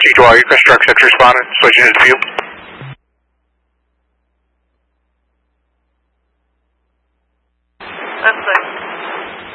T2R, your construct sector responded, switching to the field. That's good.